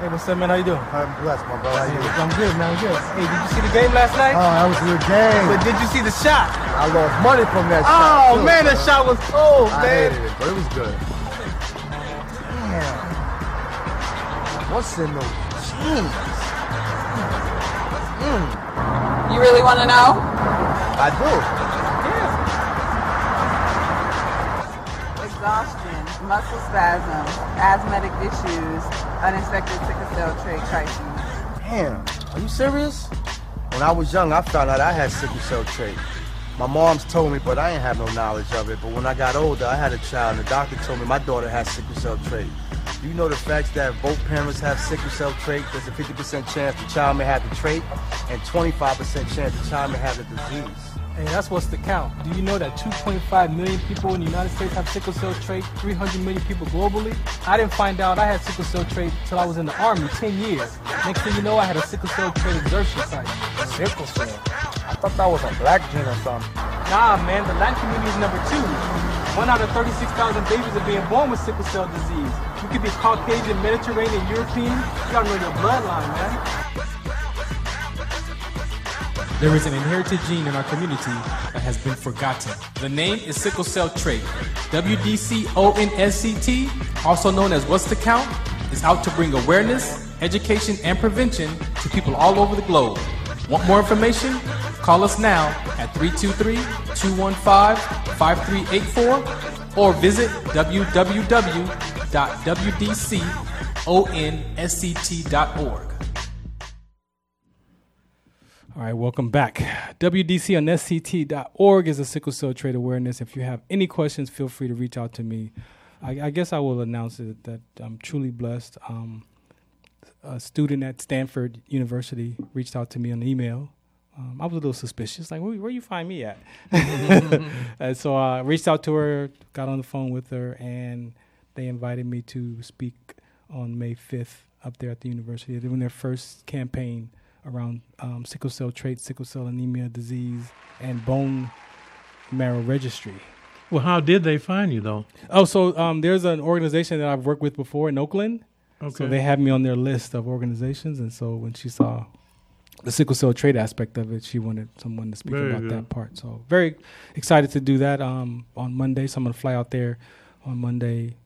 Hey, what's up, man? How you doing? I'm blessed, my brother. How you doing? I'm good, man. I'm good. Hey, did you see the game last night? Oh, that was a good game. But did you see the shot? I lost money from that shot. Oh, man, that shot was cold, I man. hated it, but it was good. Damn. What's in those jeans? You really want to know? I do. Exhaustion, muscle spasm, asthmatic issues, unexpected sickle cell trait crises. Damn. Are you serious? When I was young, I found out I had sickle cell trait. My mom's told me, but I ain't have no knowledge of it. But when I got older, I had a child, and the doctor told me my daughter has sickle cell trait. Do you know the facts that both parents have sickle cell trait? There's a 50% chance the child may have the trait, and 25% chance the child may have the disease. Hey, that's what's the count. Do you know that 2.5 million people in the United States have sickle cell trait, 300 million people globally? I didn't find out I had sickle cell trait until I was in the Army, 10 years. Next thing you know, I had a sickle cell trait exertion site. Sickle cell? I thought that was a black gene or something. Nah, man, the Latin community is number 2. 1 out of 36,000 babies are being born with sickle cell disease. You could be Caucasian, Mediterranean, European. You gotta know your bloodline, man. There is an inherited gene in our community that has been forgotten. The name is sickle cell trait. WDCONSCT, also known as What's the Count, is out to bring awareness, education, and prevention to people all over the globe. Want more information? Call us now at 323-215-5384 or visit www.wdconsct.org. All right, welcome back. WDConsct.org is a sickle cell trait awareness. If you have any questions, feel free to reach out to me. I guess I will announce it that I'm truly blessed. A student at Stanford University reached out to me on email. I was a little suspicious, like, where you find me at? And so I reached out to her, got on the phone with her, and they invited me to speak on May 5th up there at the university. They're doing their first campaign around sickle cell trait, sickle cell anemia disease, and bone marrow registry. Well, how did they find you, though? Oh, so there's an organization that I've worked with before in Oakland. Okay. So they had me on their list of organizations, and so when she saw the sickle cell trait aspect of it, she wanted someone to speak about that part. So very excited to do that on Monday. So I'm going to fly out there on Monday